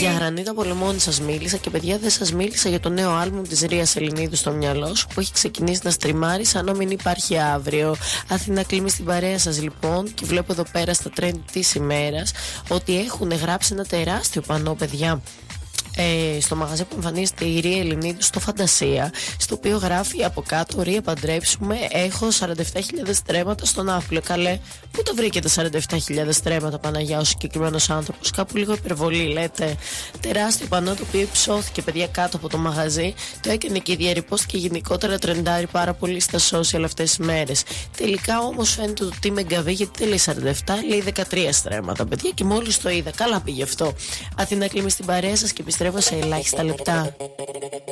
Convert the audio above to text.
Για Γρανίτα Πολεμώνη σας μίλησα και παιδιά δεν σας μίλησα για το νέο άλμπουμ της Ρίας Ελληνίδου στο μυαλό σου που έχει ξεκινήσει να στριμάρει σαν να μην υπάρχει αύριο. Αθήνα Κλίμη στην παρέα σας λοιπόν και βλέπω εδώ πέρα στα trend της ημέρας ότι έχουν γράψει ένα τεράστιο πανό παιδιά. Στο μαγαζί που εμφανίζεται η Ρία Ελληνίδου στο Φαντασία, στο οποίο γράφει από κάτω Ρία παντρέψουμε, έχω 47.000 στρέμματα στον Ναύπλιο. Καλέ, πού το βρήκε τα 47.000 στρέμματα Παναγιά ο συγκεκριμένος άνθρωπος? Κάπου λίγο υπερβολή λέτε? Τεράστιο πανό το οποίο υψώθηκε παιδιά κάτω από το μαγαζί, το έκανε και η διαρρηπόst και γενικότερα τρεντάρει πάρα πολύ στα social αυτές τις μέρες. Τελικά όμως φαίνεται ότι με γκαβεί γιατί δεν λέει 47, λέει 13 στρέμματα παιδιά και μόλις το είδα. Καλά πήγε αυτό. Αθήνα Κλίμη στην παρέα σας και επιστρέφω σε ελάχιστα λεπτά.